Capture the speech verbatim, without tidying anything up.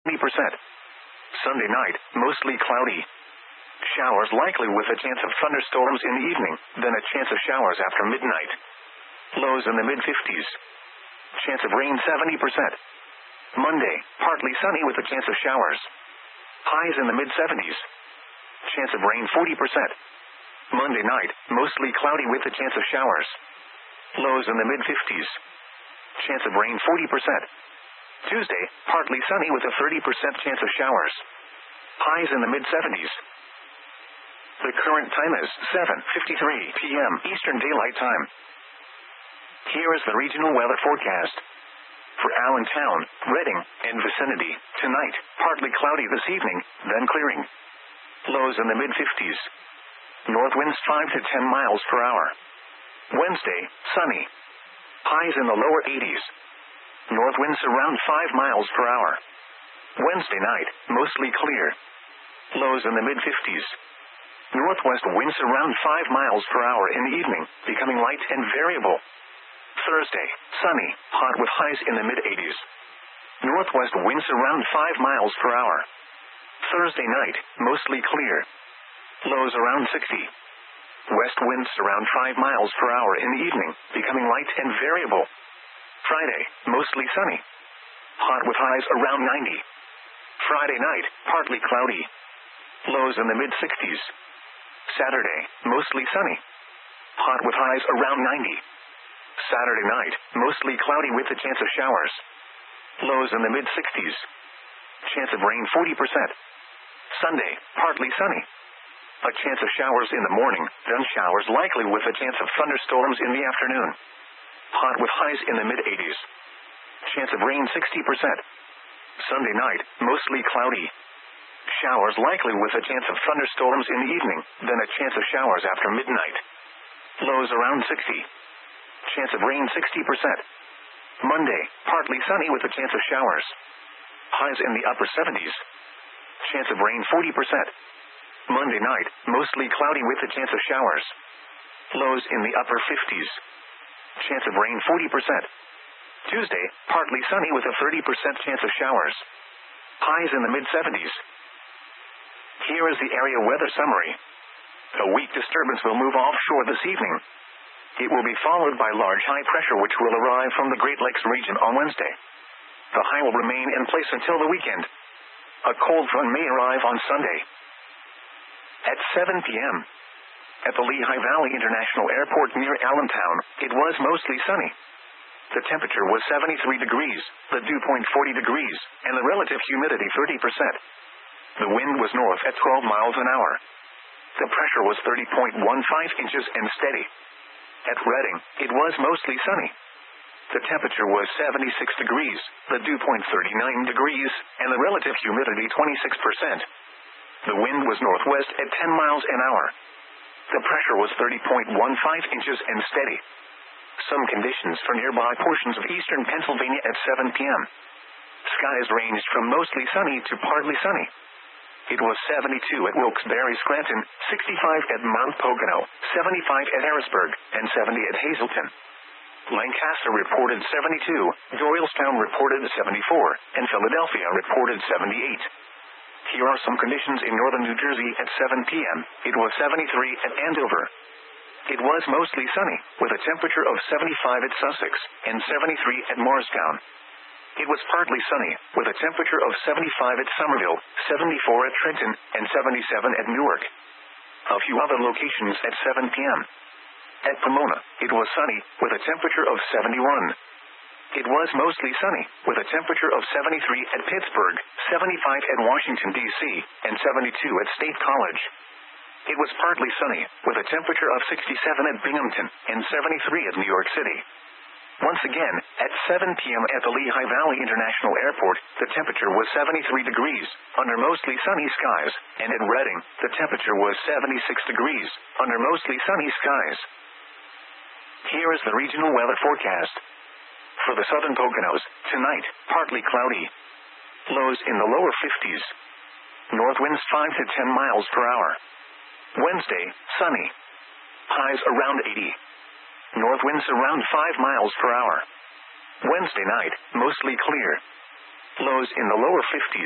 seventy percent. Sunday night, mostly cloudy. Showers likely with a chance of thunderstorms in the evening, then a chance of showers after midnight. Lows in the mid-fifties. Chance of rain seventy percent. Monday, partly sunny with a chance of showers. Highs in the mid-seventies. Chance of rain forty percent. Monday night, mostly cloudy with a chance of showers. Lows in the mid-fifties. Chance of rain forty percent. Tuesday, partly sunny with a thirty percent chance of showers. Highs in the mid-seventies. The current time is seven fifty-three p m Eastern Daylight Time. Here is the regional weather forecast. For Allentown, Reading, and vicinity, tonight, partly cloudy this evening, then clearing. Lows in the mid-fifties. North winds five to ten miles per hour. Wednesday, sunny. Highs in the lower eighties. North winds around five miles per hour. Wednesday night, mostly clear. Lows in the mid-fifties. Northwest winds around five miles per hour in the evening, becoming light and variable. Thursday, sunny, hot with highs in the mid-eighties. Northwest winds around five miles per hour. Thursday night, mostly clear. Lows around sixty. West winds around five miles per hour in the evening, becoming light and variable. Friday, mostly sunny. Hot with highs around ninety. Friday night, partly cloudy. Lows in the mid-sixties. Saturday, mostly sunny. Hot with highs around ninety. Saturday night, mostly cloudy with a chance of showers. Lows in the mid-sixties. Chance of rain forty percent. Sunday, partly sunny. A chance of showers in the morning, then showers likely with a chance of thunderstorms in the afternoon. Hot with highs in the mid-eighties. Chance of rain sixty percent. Sunday night, mostly cloudy. Showers likely with a chance of thunderstorms in the evening, then a chance of showers after midnight. Lows around sixty. Chance of rain sixty percent. Monday, partly sunny with a chance of showers. Highs in the upper seventies. Chance of rain forty percent. Monday night, mostly cloudy with a chance of showers. Lows in the upper fifties. Chance of rain forty percent. Tuesday, partly sunny with a thirty percent chance of showers. Highs in the mid-seventies. Here is the area weather summary. A weak disturbance will move offshore this evening. It will be followed by large high pressure which will arrive from the Great Lakes region on Wednesday. The high will remain in place until the weekend. A cold front may arrive on Sunday. At seven p m at the Lehigh Valley International Airport near Allentown, it was mostly sunny. The temperature was seventy-three degrees, the dew point forty degrees, and the relative humidity thirty percent. The wind was north at twelve miles an hour. The pressure was thirty point one five inches and steady. At Reading, it was mostly sunny. The temperature was seventy-six degrees, the dew point thirty-nine degrees, and the relative humidity twenty-six percent. The wind was northwest at ten miles an hour. The pressure was thirty point one five inches and steady. Some conditions for nearby portions of eastern Pennsylvania at seven p m Skies ranged from mostly sunny to partly sunny. It was seventy-two at Wilkes-Barre, Scranton, sixty-five at Mount Pocono, seventy-five at Harrisburg, and seventy at Hazleton. Lancaster reported seventy-two, Doylestown reported seventy-four, and Philadelphia reported seventy-eight. Here are some conditions in northern New Jersey at seven p m It was seventy-three at Andover. It was mostly sunny, with a temperature of seventy-five at Sussex, and seventy-three at Morristown. It was partly sunny, with a temperature of seventy-five at Somerville, seventy-four at Trenton, and seventy-seven at Newark. A few other locations at seven p m At Pomona, it was sunny, with a temperature of seventy-one. It was mostly sunny, with a temperature of seventy-three at Pittsburgh, seventy-five at Washington, D C, and seventy-two at State College. It was partly sunny, with a temperature of sixty-seven at Binghamton, and seventy-three at New York City. Once again, at seven p m at the Lehigh Valley International Airport, the temperature was seventy-three degrees, under mostly sunny skies, and at Reading, the temperature was seventy-six degrees, under mostly sunny skies. Here is the regional weather forecast. For the southern Poconos, tonight, partly cloudy. Lows in the lower fifties. North winds five to ten miles per hour. Wednesday, sunny. Highs around eighty. North winds around five miles per hour. Wednesday night, mostly clear. Lows in the lower fifties.